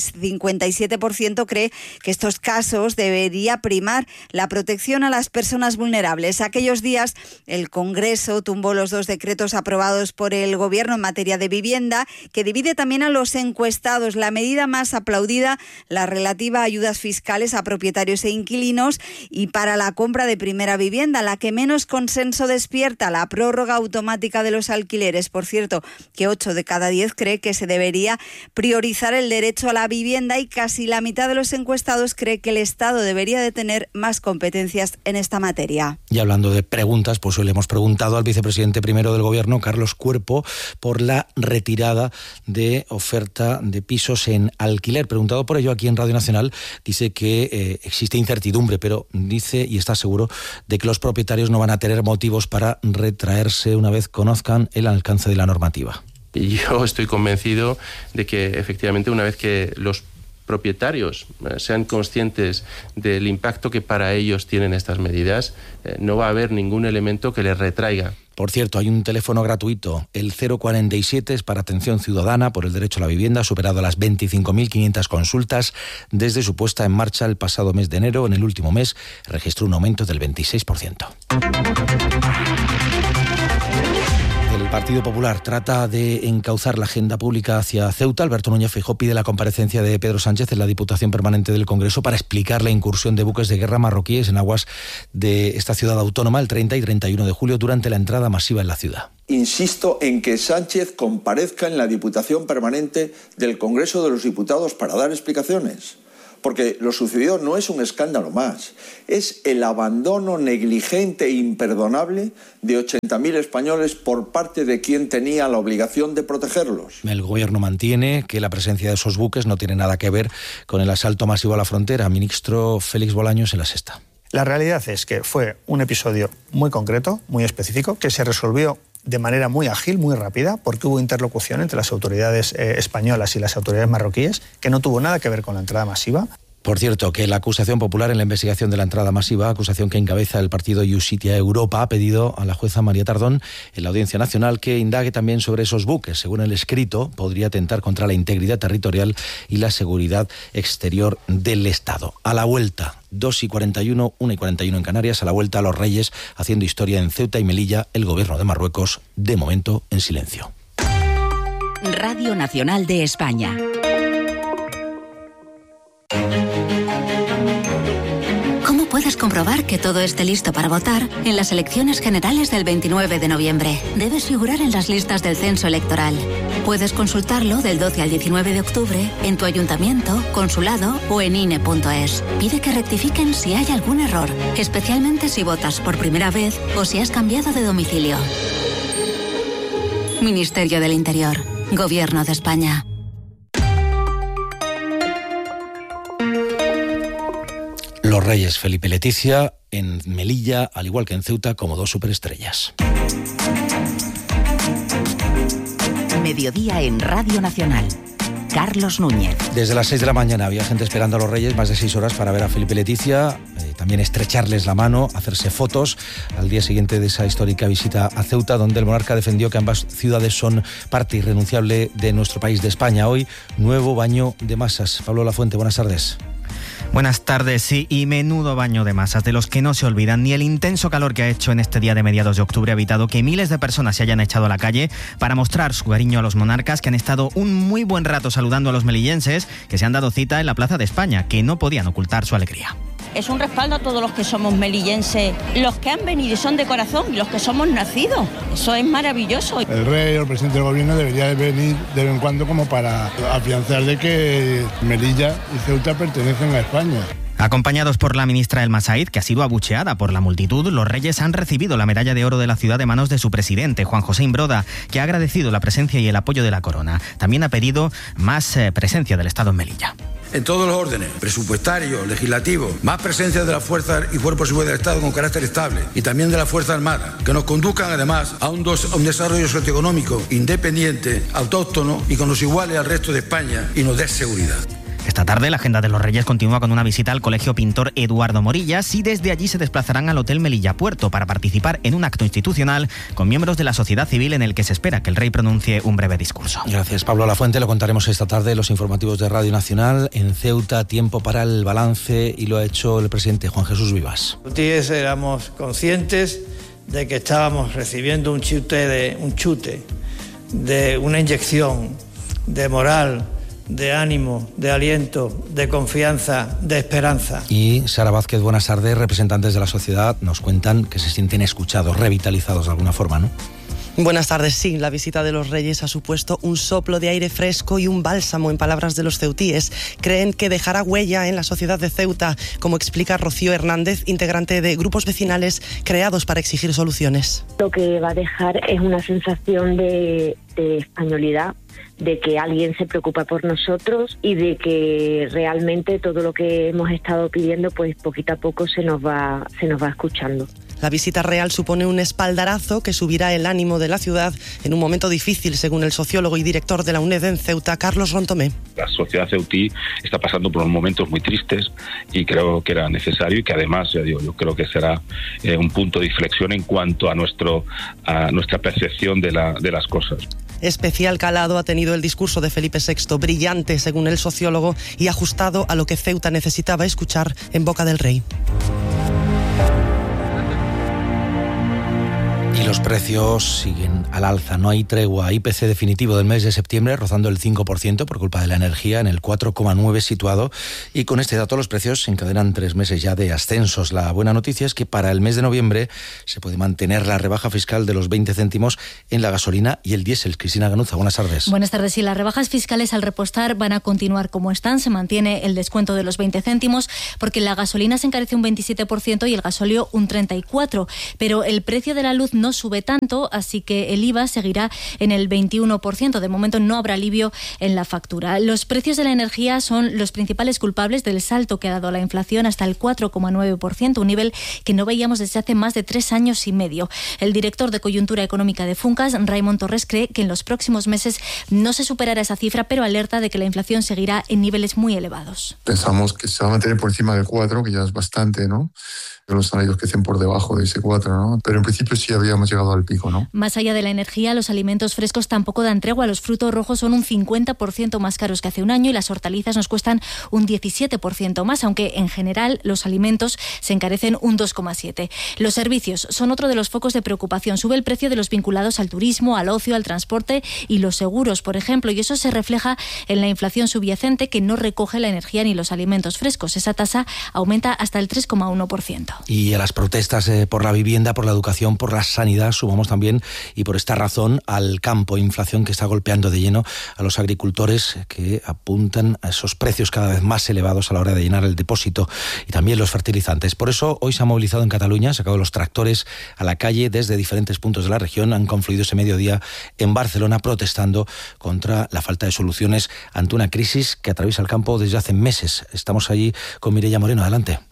57% cree que estos casos debería primar la protección a las personas vulnerables. Aquellos días el Congreso tumbó los 2 decretos aprobados por el Gobierno en materia de vivienda, que divide también a los encuestados. La medida más aplaudida, la relativa a ayudas fiscales a propietarios e inquilinos y para la compra de primera vivienda. La que menos consenso despierta, la prórroga automática de los alquileres. Por cierto, que 8 de cada 10 cree que se debería priorizar el derecho a la vivienda y casi la mitad de los encuestados cree que el Estado debería de tener más competencias en esta materia. Y hablando de preguntas, pues hoy le hemos preguntado al vicepresidente primero del Gobierno, Carlos Cuerpo, por la retirada de oferta de pisos en alquiler. Preguntado por ello aquí en Radio Nacional, dice que existe incertidumbre, pero dice y está seguro de que los propietarios no van a tener motivos para retraerse una vez conozcan el alcance de la normativa. Yo estoy convencido de que efectivamente una vez que los propietarios sean conscientes del impacto que para ellos tienen estas medidas, no va a haber ningún elemento que les retraiga. Por cierto, hay un teléfono gratuito, el 047, es para atención ciudadana por el derecho a la vivienda, ha superado las 25.500 consultas desde su puesta en marcha el pasado mes de enero. En el último mes registró un aumento del 26%. El Partido Popular trata de encauzar la agenda pública hacia Ceuta. Alberto Núñez Feijóo pide la comparecencia de Pedro Sánchez en la Diputación Permanente del Congreso para explicar la incursión de buques de guerra marroquíes en aguas de esta ciudad autónoma el 30 y 31 de julio durante la entrada masiva en la ciudad. Insisto en que Sánchez comparezca en la Diputación Permanente del Congreso de los Diputados para dar explicaciones. Porque lo sucedido no es un escándalo más, es el abandono negligente e imperdonable de 80.000 españoles por parte de quien tenía la obligación de protegerlos. El Gobierno mantiene que la presencia de esos buques no tiene nada que ver con el asalto masivo a la frontera. Ministro Félix Bolaños en La Sexta. La realidad es que fue un episodio muy concreto, muy específico, que se resolvió de manera muy ágil, muy rápida, porque hubo interlocución entre las autoridades españolas y las autoridades marroquíes, que no tuvo nada que ver con la entrada masiva. Por cierto, que la acusación popular en la investigación de la entrada masiva, acusación que encabeza el partido Iusitia Europa, ha pedido a la jueza María Tardón en la Audiencia Nacional que indague también sobre esos buques. Según el escrito, podría atentar contra la integridad territorial y la seguridad exterior del Estado. A la vuelta, 2:41, 1:41 en Canarias, a la vuelta a los Reyes, haciendo historia en Ceuta y Melilla, el gobierno de Marruecos, de momento, en silencio. Radio Nacional de España. ¿Cómo puedes comprobar que todo esté listo para votar en las elecciones generales del 29 de noviembre? Debes figurar en las listas del censo electoral. Puedes consultarlo del 12 al 19 de octubre en tu ayuntamiento, consulado o en INE.es. Pide que rectifiquen si hay algún error, especialmente si votas por primera vez o si has cambiado de domicilio. Ministerio del Interior, Gobierno de España. Los Reyes Felipe y Leticia en Melilla, al igual que en Ceuta, como dos superestrellas. Mediodía en Radio Nacional. Carlos Núñez. Desde las 6 de la mañana había gente esperando a los Reyes, más de 6 horas para ver a Felipe y Leticia, también estrecharles la mano, hacerse fotos al día siguiente de esa histórica visita a Ceuta, donde el monarca defendió que ambas ciudades son parte irrenunciable de nuestro país, de España. Hoy, nuevo baño de masas. Pablo Lafuente, buenas tardes. Buenas tardes, sí, y menudo baño de masas, de los que no se olvidan. Ni el intenso calor que ha hecho en este día de mediados de octubre ha evitado que miles de personas se hayan echado a la calle para mostrar su cariño a los monarcas, que han estado un muy buen rato saludando a los melillenses que se han dado cita en la Plaza de España, que no podían ocultar su alegría. Es un respaldo a todos los que somos melillenses, los que han venido y son de corazón y los que somos nacidos. Eso es maravilloso. El rey o el presidente del gobierno debería de venir de vez en cuando como para afianzar de que Melilla y Ceuta pertenecen a España. Acompañados por la ministra Elma Said, que ha sido abucheada por la multitud, los Reyes han recibido la medalla de oro de la ciudad de manos de su presidente, Juan José Imbroda, que ha agradecido la presencia y el apoyo de la corona. También ha pedido más presencia del Estado en Melilla. En todos los órdenes, presupuestario, legislativo, más presencia de las fuerzas y cuerpos de seguridad del Estado con carácter estable y también de las Fuerzas Armadas, que nos conduzcan además a un desarrollo socioeconómico independiente, autóctono y con los iguales al resto de España y nos dé seguridad. Esta tarde la agenda de los Reyes continúa con una visita al Colegio Pintor Eduardo Morillas y desde allí se desplazarán al Hotel Melilla Puerto para participar en un acto institucional con miembros de la sociedad civil en el que se espera que el rey pronuncie un breve discurso. Gracias, Pablo Lafuente. Lo contaremos esta tarde en los informativos de Radio Nacional. En Ceuta, tiempo para el balance, y lo ha hecho el presidente Juan Jesús Vivas. Éramos conscientes de que estábamos recibiendo un chute, de una inyección de moral, de ánimo, de aliento, de confianza, de esperanza. Y Sara Vázquez, buenas tardes. Representantes de la sociedad nos cuentan que se sienten escuchados, revitalizados de alguna forma, ¿no? Buenas tardes. Sí, la visita de los Reyes ha supuesto un soplo de aire fresco y un bálsamo, en palabras de los ceutíes. Creen que dejará huella en la sociedad de Ceuta, como explica Rocío Hernández, integrante de grupos vecinales creados para exigir soluciones. Lo que va a dejar es una sensación de españolidad, de que alguien se preocupa por nosotros y de que realmente todo lo que hemos estado pidiendo, pues poquito a poco se nos va escuchando. La visita real supone un espaldarazo que subirá el ánimo de la ciudad en un momento difícil, según el sociólogo y director de la UNED en Ceuta, Carlos Rontomé. La sociedad ceutí está pasando por unos momentos muy tristes y creo que era necesario y que además, ya digo, yo creo que será un punto de inflexión en cuanto a nuestra percepción de las cosas. Especial calado ha tenido el discurso de Felipe VI, brillante según el sociólogo y ajustado a lo que Ceuta necesitaba escuchar en boca del rey. Y los precios siguen al alza, no hay tregua. IPC definitivo del mes de septiembre rozando el 5% por culpa de la energía, en el 4,9% situado. Y con este dato los precios se encadenan 3 meses ya de ascensos. La buena noticia es que para el mes de noviembre se puede mantener la rebaja fiscal de los 20 céntimos en la gasolina y el diésel. Cristina Ganuza, buenas tardes. Buenas tardes. Sí, las rebajas fiscales al repostar van a continuar como están. Se mantiene el descuento de los 20 céntimos porque la gasolina se encarece un 27% y el gasóleo un 34%. Pero el precio de la luz no sube tanto, así que el IVA seguirá en el 21%. De momento no habrá alivio en la factura. Los precios de la energía son los principales culpables del salto que ha dado la inflación hasta el 4,9%, un nivel que no veíamos desde hace más de 3 años y medio. El director de Coyuntura Económica de Funcas, Raimon Torres, cree que en los próximos meses no se superará esa cifra, pero alerta de que la inflación seguirá en niveles muy elevados. Pensamos que se va a mantener por encima del 4, que ya es bastante, ¿no? Los salarios que estén por debajo de ese 4, ¿no? Pero en principio sí habíamos llegado al pico, ¿no? Más allá de la energía, los alimentos frescos tampoco dan tregua. Los frutos rojos son un 50% más caros que hace un año y las hortalizas nos cuestan un 17% más, aunque en general los alimentos se encarecen un 2,7%. Los servicios son otro de los focos de preocupación. Sube el precio de los vinculados al turismo, al ocio, al transporte y los seguros, por ejemplo, y eso se refleja en la inflación subyacente que no recoge la energía ni los alimentos frescos. Esa tasa aumenta hasta el 3,1%. Y a las protestas por la vivienda, por la educación, por la sanidad, sumamos también, y por esta razón, al campo, inflación que está golpeando de lleno a los agricultores que apuntan a esos precios cada vez más elevados a la hora de llenar el depósito y también los fertilizantes. Por eso hoy se ha movilizado en Cataluña, han sacado los tractores a la calle desde diferentes puntos de la región, han confluido ese mediodía en Barcelona protestando contra la falta de soluciones ante una crisis que atraviesa el campo desde hace meses. Estamos allí con Mireia Moreno, adelante.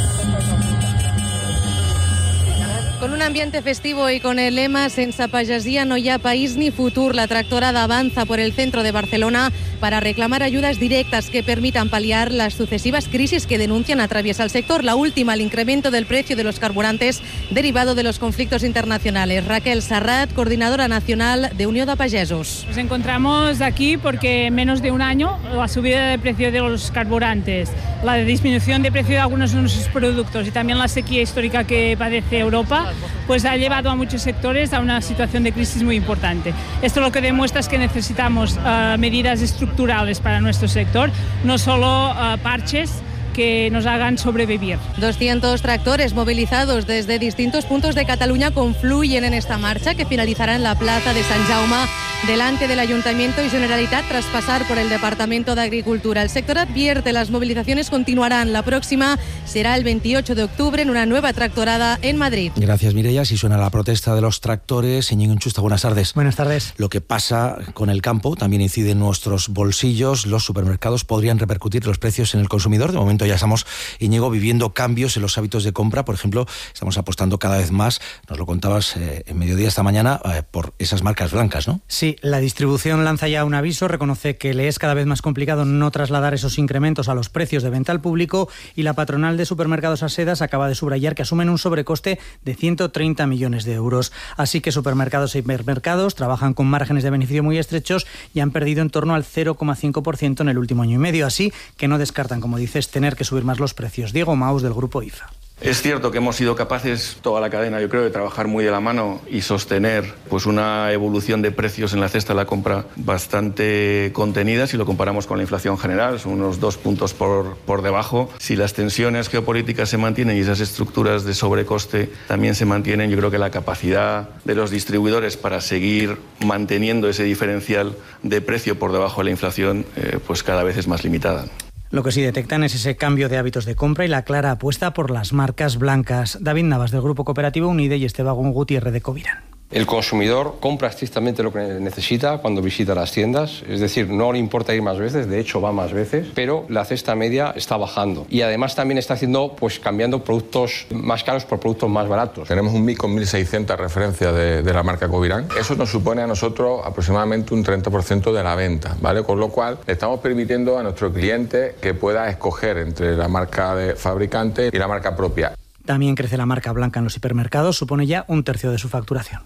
Con un ambiente festivo y con el lema "Sense pagesia no hi ha país ni futur", la tractorada avanza por el centro de Barcelona para reclamar ayudas directas que permitan paliar las sucesivas crisis que denuncian atraviesa el sector. La última, el incremento del precio de los carburantes derivado de los conflictos internacionales. Raquel Sarrat, coordinadora nacional de Unión de Pagesos. Nos encontramos aquí porque en menos de un año la subida de precio de los carburantes, la disminución de precio de algunos de nuestros productos y también la sequía histórica que padece Europa, pues ha llevado a muchos sectores a una situación de crisis muy importante. Esto lo que demuestra es que necesitamos medidas estructurales para nuestro sector, no solo parches que nos hagan sobrevivir. 200 tractores movilizados desde distintos puntos de Cataluña confluyen en esta marcha que finalizará en la plaza de Sant Jaume delante del Ayuntamiento y Generalitat tras pasar por el Departamento de Agricultura. El sector advierte las movilizaciones continuarán. La próxima será el 28 de octubre en una nueva tractorada en Madrid. Gracias, Mireia. Si suena la protesta de los tractores, Íñigo Enchusta, buenas tardes. Buenas tardes. Lo que pasa con el campo también incide en nuestros bolsillos. Los supermercados podrían repercutir los precios en el consumidor. De momento ya estamos, Íñigo, viviendo cambios en los hábitos de compra. Por ejemplo, estamos apostando cada vez más, nos lo contabas en mediodía esta mañana, por esas marcas blancas, ¿no? Sí, la distribución lanza ya un aviso, reconoce que le es cada vez más complicado no trasladar esos incrementos a los precios de venta al público, y la patronal de supermercados Asedas acaba de subrayar que asumen un sobrecoste de 130 millones de euros. Así que supermercados e hipermercados trabajan con márgenes de beneficio muy estrechos y han perdido en torno al 0,5% en el último año y medio. Así que no descartan, como dices, tener que subir más los precios. Diego Maus, del Grupo IFA. Es cierto que hemos sido capaces, toda la cadena, yo creo, de trabajar muy de la mano y sostener pues una evolución de precios en la cesta de la compra bastante contenida si lo comparamos con la inflación general, son unos 2 puntos por debajo. Si las tensiones geopolíticas se mantienen y esas estructuras de sobrecoste también se mantienen, yo creo que la capacidad de los distribuidores para seguir manteniendo ese diferencial de precio por debajo de la inflación pues cada vez es más limitada. Lo que sí detectan es ese cambio de hábitos de compra y la clara apuesta por las marcas blancas. David Navas, del Grupo Cooperativo Unide, y Esteban Gutiérrez, de Covirán. El consumidor compra estrictamente lo que necesita cuando visita las tiendas, es decir, no le importa ir más veces, de hecho va más veces, pero la cesta media está bajando y además también está cambiando productos más caros por productos más baratos. Tenemos un mix con 1.600 referencias de la marca Covirán. Eso nos supone a nosotros aproximadamente un 30% de la venta, ¿vale? Con lo cual le estamos permitiendo a nuestro cliente que pueda escoger entre la marca de fabricante y la marca propia. También crece la marca blanca en los hipermercados, supone ya 1/3 de su facturación.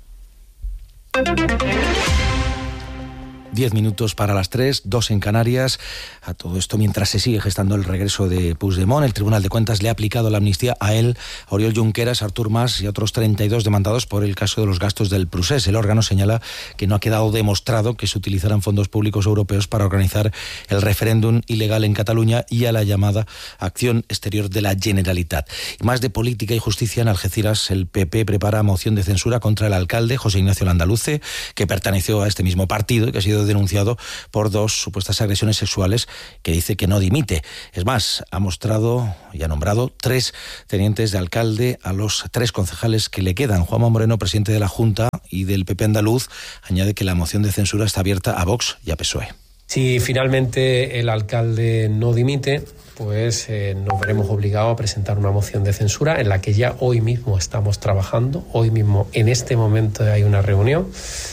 10 minutos para las 3, 2 en Canarias. A todo esto, mientras se sigue gestando el regreso de Puigdemont, el Tribunal de Cuentas le ha aplicado la amnistía a él, a Oriol Junqueras, a Artur Mas y a otros 32 demandados por el caso de los gastos del Procés. El órgano señala que no ha quedado demostrado que se utilizaran fondos públicos europeos para organizar el referéndum ilegal en Cataluña y a la llamada acción exterior de la Generalitat. Y más de política y justicia, en Algeciras el PP prepara moción de censura contra el alcalde José Ignacio Landaluce, que perteneció a este mismo partido y que ha sido denunciado por 2 supuestas agresiones sexuales, que dice que no dimite. Es más, ha mostrado y ha nombrado 3 tenientes de alcalde a los 3 concejales que le quedan. Juanma Moreno, presidente de la Junta y del PP andaluz, añade que la moción de censura está abierta a Vox y a PSOE. Si finalmente el alcalde no dimite, pues nos veremos obligados a presentar una moción de censura en la que ya hoy mismo estamos trabajando. Hoy mismo, en este momento, hay una reunión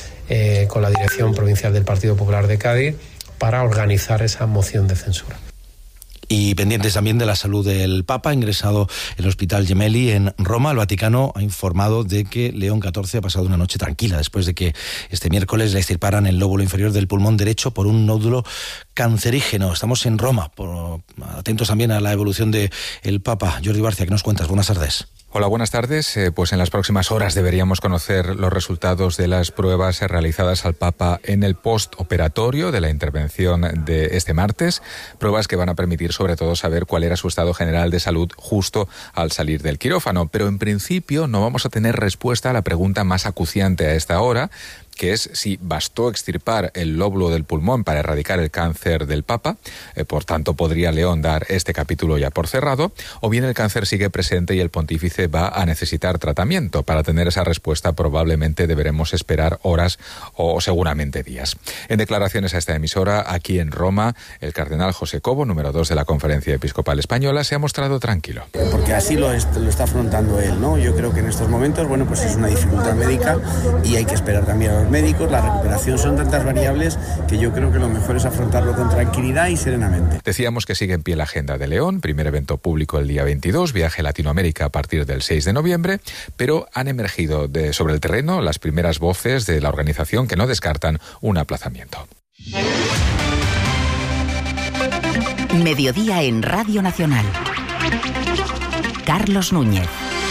con la Dirección Provincial del Partido Popular de Cádiz para organizar esa moción de censura. Y pendientes también de la salud del Papa, ingresado en el Hospital Gemelli en Roma. El Vaticano ha informado de que León XIV ha pasado una noche tranquila después de que este miércoles le extirparan el lóbulo inferior del pulmón derecho por un nódulo cancerígeno. Estamos en Roma, atentos también a la evolución del Papa. Jordi Barcia, ¿qué nos cuentas? Buenas tardes. Hola, buenas tardes. Pues en las próximas horas deberíamos conocer los resultados de las pruebas realizadas al Papa en el postoperatorio de la intervención de este martes. Pruebas que van a permitir sobre todo saber cuál era su estado general de salud justo al salir del quirófano. Pero en principio no vamos a tener respuesta a la pregunta más acuciante a esta hora, que es si bastó extirpar el lóbulo del pulmón para erradicar el cáncer del Papa, por tanto podría León dar este capítulo ya por cerrado, o bien el cáncer sigue presente y el pontífice va a necesitar tratamiento. Para tener esa respuesta probablemente deberemos esperar horas o seguramente días. En declaraciones a esta emisora, aquí en Roma, el cardenal José Cobo, número 2 de la Conferencia Episcopal Española, se ha mostrado tranquilo. Porque así lo está afrontando él, ¿no? Yo creo que en estos momentos, bueno, pues es una dificultad médica y hay que esperar también a los médicos. La recuperación son tantas variables que yo creo que lo mejor es afrontarlo con tranquilidad y serenamente. Decíamos que sigue en pie la agenda de León, primer evento público el día 22, viaje a Latinoamérica a partir del 6 de noviembre, pero han emergido sobre el terreno las primeras voces de la organización que no descartan un aplazamiento. Mediodía en Radio Nacional. Carlos Núñez.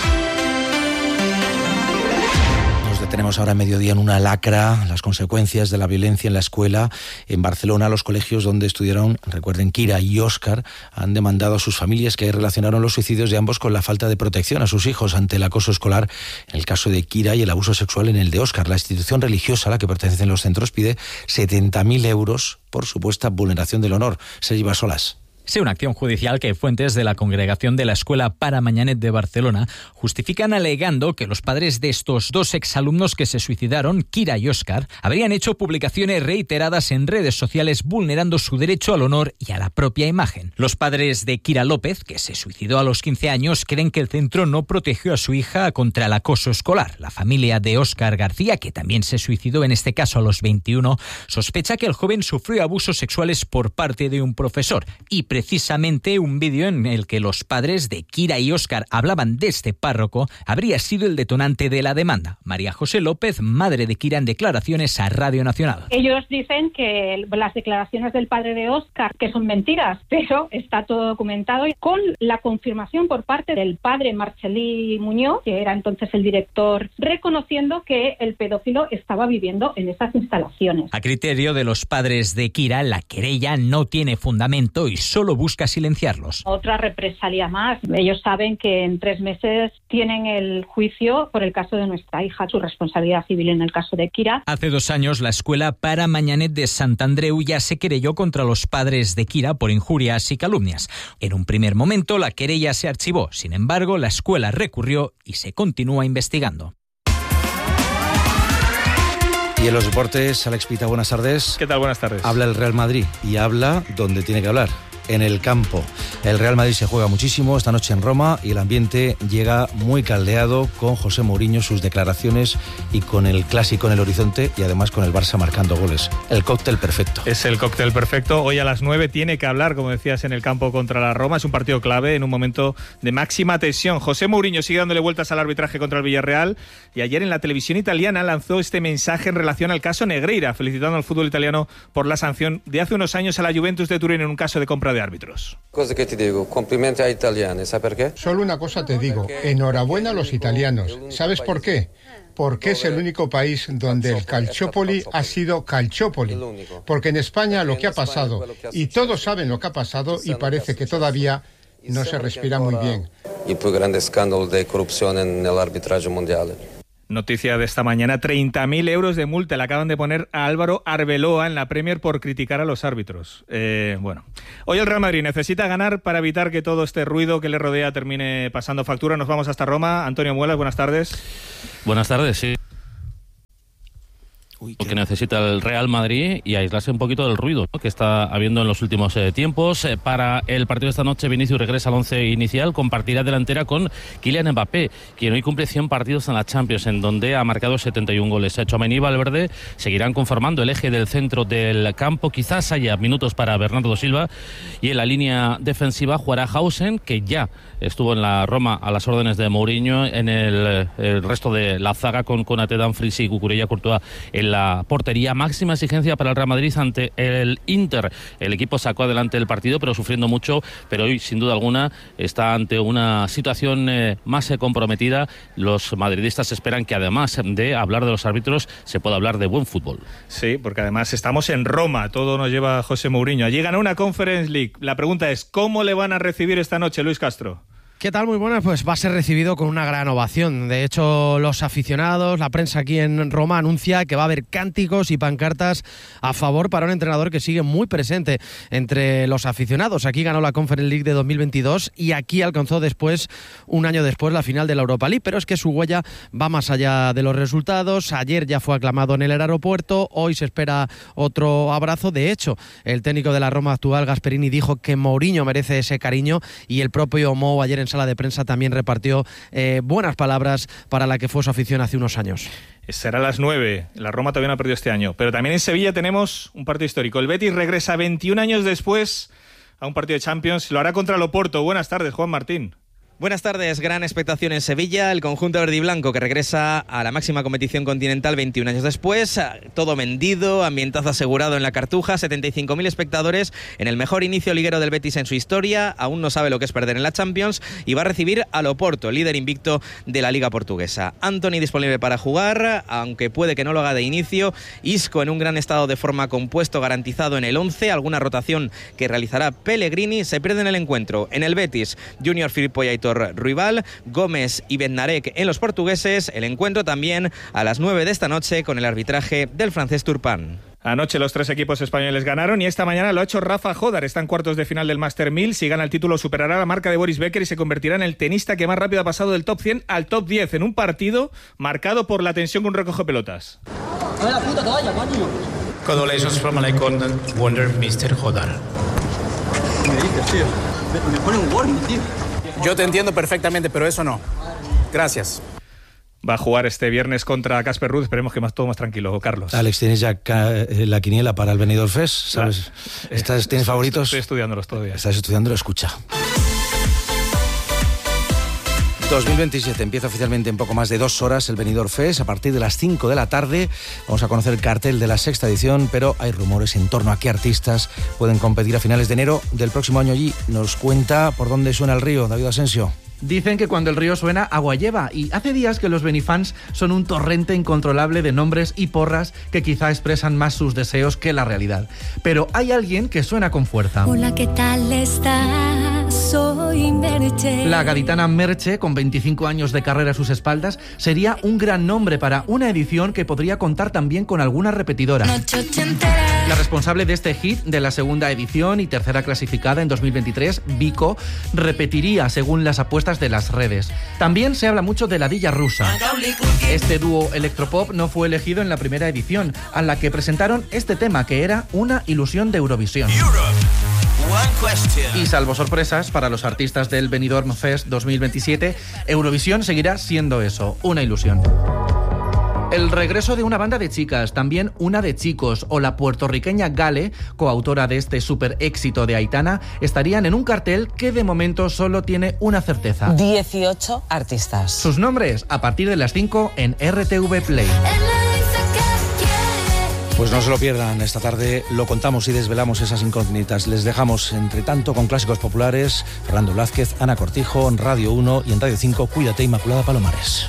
Tenemos ahora a mediodía en una lacra las consecuencias de la violencia en la escuela. En Barcelona, los colegios donde estudiaron, recuerden, Kira y Óscar, han demandado a sus familias que relacionaron los suicidios de ambos con la falta de protección a sus hijos ante el acoso escolar en el caso de Kira y el abuso sexual en el de Óscar. La institución religiosa a la que pertenecen los centros pide 70.000 euros por supuesta vulneración del honor. Sergi Basolas. Sí, una acción judicial que fuentes de la congregación de la Escuela Pare Manyanet de Barcelona justifican alegando que los padres de estos 2 exalumnos que se suicidaron, Kira y Óscar, habrían hecho publicaciones reiteradas en redes sociales vulnerando su derecho al honor y a la propia imagen. Los padres de Kira López, que se suicidó a los 15 años, creen que el centro no protegió a su hija contra el acoso escolar. La familia de Óscar García, que también se suicidó en este caso a los 21, sospecha que el joven sufrió abusos sexuales por parte de un profesor y precisamente un vídeo en el que los padres de Kira y Óscar hablaban de este párroco habría sido el detonante de la demanda. María José López, madre de Kira, en declaraciones a Radio Nacional. Ellos dicen que las declaraciones del padre de Óscar que son mentiras, pero está todo documentado con la confirmación por parte del padre Marcelí Muñoz, que era entonces el director, reconociendo que el pedófilo estaba viviendo en esas instalaciones. A criterio de los padres de Kira, la querella no tiene fundamento y solo busca silenciarlos. Otra represalia más. Ellos saben que en 3 meses tienen el juicio por el caso de nuestra hija, su responsabilidad civil en el caso de Kira. Hace 2 años, la Escuela Pare Manyanet de Sant Andreu ya se querelló contra los padres de Kira por injurias y calumnias. En un primer momento, la querella se archivó. Sin embargo, la escuela recurrió y se continúa investigando. Y en los deportes, Alex Pita, buenas tardes. ¿Qué tal? Buenas tardes. Habla el Real Madrid y habla donde tiene que hablar, en el campo. El Real Madrid se juega muchísimo esta noche en Roma y el ambiente llega muy caldeado con José Mourinho, sus declaraciones y con el clásico en el horizonte y además con el Barça marcando goles. El cóctel perfecto. Es el cóctel perfecto. Hoy a las 9 tiene que hablar, como decías, en el campo contra la Roma. Es un partido clave en un momento de máxima tensión. José Mourinho sigue dándole vueltas al arbitraje contra el Villarreal y ayer en la televisión italiana lanzó este mensaje en relación al caso Negreira, felicitando al fútbol italiano por la sanción de hace unos años a la Juventus de Turín en un caso de compra de árbitros. Cosa que te digo, complimenti a italiani, ¿sabes por qué? Solo una cosa te digo, enhorabuena a los italianos. ¿Sabes por qué? Porque es el único país donde el Calciopoli ha sido Calciopoli. Porque en España lo que ha pasado, y todos saben lo que ha pasado, y parece que todavía no se respira muy bien. El más grande escándalo de corrupción en el arbitraje mundial. Noticia de esta mañana, 30.000 euros de multa le acaban de poner a Álvaro Arbeloa en la Premier por criticar a los árbitros. Bueno, hoy el Real Madrid necesita ganar para evitar que todo este ruido que le rodea termine pasando factura. Nos vamos hasta Roma. Antonio Muelas, buenas tardes. Buenas tardes, sí. Lo que necesita el Real Madrid y aislarse un poquito del ruido, ¿no?, que está habiendo en los últimos tiempos. Para el partido de esta noche, Vinicius regresa al 11 inicial, compartirá delantera con Kylian Mbappé, quien hoy cumple 100 partidos en la Champions, en donde ha marcado 71 goles. Tchouaméni y Valverde seguirán conformando el eje del centro del campo. Quizás haya minutos para Bernardo Silva, y en la línea defensiva jugará Hausen, que ya estuvo en la Roma a las órdenes de Mourinho. En el resto de la zaga con Konaté, Dumfries y Cucurella, Courtois en la portería. Máxima exigencia para el Real Madrid ante el Inter. El equipo sacó adelante el partido, pero sufriendo mucho, pero hoy sin duda alguna está ante una situación más comprometida. Los madridistas esperan que además de hablar de los árbitros se pueda hablar de buen fútbol. Sí, porque además estamos en Roma, todo nos lleva a José Mourinho. Allí ganó una Conference League. La pregunta es, ¿cómo le van a recibir esta noche, Luis Castro? ¿Qué tal? Muy buenas. Pues va a ser recibido con una gran ovación. De hecho, los aficionados, la prensa aquí en Roma anuncia que va a haber cánticos y pancartas a favor para un entrenador que sigue muy presente entre los aficionados. Aquí ganó la Conference League de 2022 y aquí alcanzó después, un año después, la final de la Europa League. Pero es que su huella va más allá de los resultados. Ayer ya fue aclamado en el aeropuerto, hoy se espera otro abrazo. De hecho, el técnico de la Roma actual, Gasperini, dijo que Mourinho merece ese cariño, y el propio Mou ayer en sala de prensa también repartió buenas palabras para la que fue su afición hace unos años. Será a las 9. La Roma todavía no ha perdido este año. Pero también en Sevilla tenemos un partido histórico. El Betis regresa 21 años después a un partido de Champions. Lo hará contra el Oporto. Buenas tardes, Juan Martín. Buenas tardes, gran expectación en Sevilla, el conjunto verde y blanco que regresa a la máxima competición continental 21 años después, todo vendido, ambientazo asegurado en la Cartuja, 75.000 espectadores en el mejor inicio liguero del Betis en su historia, aún no sabe lo que es perder en la Champions y va a recibir al Oporto, líder invicto de la Liga Portuguesa. Anthony disponible para jugar, aunque puede que no lo haga de inicio, Isco en un gran estado de forma, compuesto garantizado en el 11, alguna rotación que realizará Pellegrini. Se pierde en el encuentro en el Betis, Junior Firpo y Aitor Ruibal, Gómez y Bednarek en los portugueses. El encuentro también a las 9 de esta noche con el arbitraje del francés Turpin. Anoche los tres equipos españoles ganaron y esta mañana lo ha hecho Rafa Jodar. Está en cuartos de final del Master 1000. Si gana el título superará la marca de Boris Becker y se convertirá en el tenista que más rápido ha pasado del top 100 al top 10 en un partido marcado por la tensión con un recoge pelotas. Congratulations from Icon Wonder Mr. Jodar. ¿Qué me dices, tío? Me pone un gol, tío. Yo te entiendo perfectamente, pero eso no. Gracias. Va a jugar este viernes contra Casper Ruud. Esperemos que todo más tranquilo, Carlos. Alex, ¿tienes ya la quiniela para el Benidorm Fest? ¿Sabes? ¿Tienes favoritos? Estoy estudiándolos todavía. ¿Estás estudiándolo? Escucha. 2027 empieza oficialmente en poco más de 2 horas el Benidorm Fest. A partir de las 5 de la tarde vamos a conocer el cartel de la 6ª edición, pero hay rumores en torno a qué artistas pueden competir a finales de enero del próximo año allí. Nos cuenta por dónde suena el río, David Asensio. Dicen que cuando el río suena, agua lleva, y hace días que los Benifans son un torrente incontrolable de nombres y porras que quizá expresan más sus deseos que la realidad. Pero hay alguien que suena con fuerza. Hola, ¿qué tal estás? soy Merche. La gaditana Merche, con 25 años de carrera a sus espaldas, sería un gran nombre para una edición que podría contar también con alguna repetidora. La responsable de este hit de la segunda edición y tercera clasificada en 2023, Vico, repetiría según las apuestas de las redes. También se habla mucho de la Dilla Rusa. Este dúo electropop no fue elegido en la primera edición, a la que presentaron este tema que era una ilusión de Eurovisión. Y salvo sorpresas para los artistas del Benidorm Fest 2027, Eurovisión seguirá siendo eso, una ilusión. El regreso de una banda de chicas, también una de chicos, o la puertorriqueña Gale, coautora de este super éxito de Aitana, estarían en un cartel que de momento solo tiene una certeza. 18 artistas. Sus nombres a partir de las 5 en RTV Play. Pues no se lo pierdan, esta tarde lo contamos y desvelamos esas incógnitas. Les dejamos, entre tanto, con clásicos populares. Fernando Blázquez, Ana Cortijo, en Radio 1 y en Radio 5, Cuídate, Inmaculada Palomares.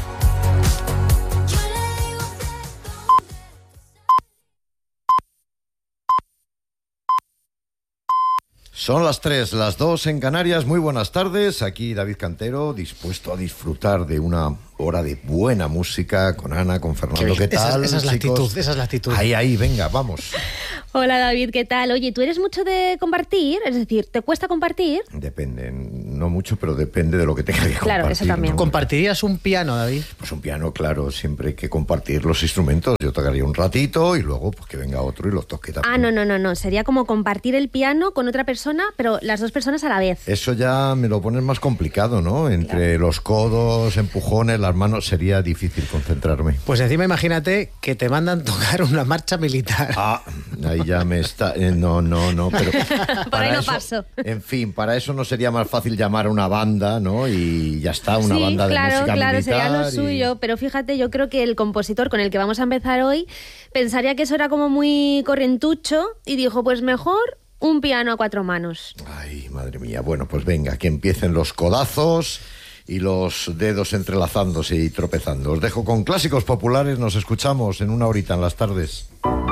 Son las 3, las 2 en Canarias. Muy buenas tardes. Aquí David Cantero, dispuesto a disfrutar de una hora de buena música con Ana, con Fernando. ¿Qué tal? Esa es la actitud, esa es la actitud. Ahí, venga, vamos. Hola David, ¿qué tal? Oye, ¿tú eres mucho de compartir? Es decir, ¿te cuesta compartir? Depende, no mucho, pero depende de lo que tenga que compartir. Claro, eso también. ¿No? ¿Compartirías un piano, David? Pues un piano, claro, siempre hay que compartir los instrumentos. Yo tocaría un ratito y luego pues que venga otro y los toque también. Ah, no, sería como compartir el piano con otra persona, pero las dos personas a la vez. Eso ya me lo pones más complicado, ¿no? Entre los codos, empujones, las manos, sería difícil concentrarme. Pues encima imagínate que te mandan tocar una marcha militar. Ah, ahí ya me está... No, pero... Por ahí no eso, paso. En fin, para eso no sería más fácil llamar a una banda, ¿no? Y ya está, una banda de música militar. Claro, sería lo suyo, pero fíjate, yo creo que el compositor con el que vamos a empezar hoy pensaría que eso era como muy correntucho y dijo, pues mejor un piano a 4 manos. Ay, madre mía. Bueno, pues venga, que empiecen los codazos y los dedos entrelazándose y tropezando. Os dejo con clásicos populares, nos escuchamos en una horita en las tardes.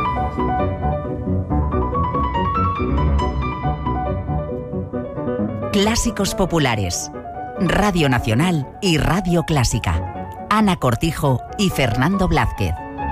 Clásicos populares. Radio Nacional y Radio Clásica. Ana Cortijo y Fernando Blázquez.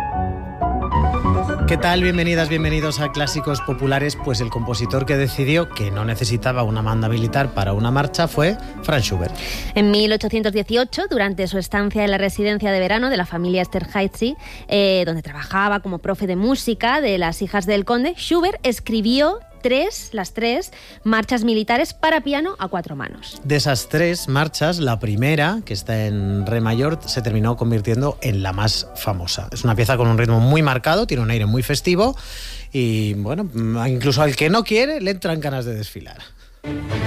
¿Qué tal? Bienvenidas, bienvenidos a Clásicos Populares. Pues el compositor que decidió que no necesitaba una banda militar para una marcha fue Franz Schubert. En 1818, durante su estancia en la residencia de verano de la familia Esterházy, donde trabajaba como profe de música de las hijas del conde, Schubert escribió las tres marchas militares para piano a 4 manos. De esas 3 marchas, la primera, que está en re mayor, se terminó convirtiendo en la más famosa. Es una pieza con un ritmo muy marcado, tiene un aire muy festivo y, bueno, incluso al que no quiere le entran ganas de desfilar.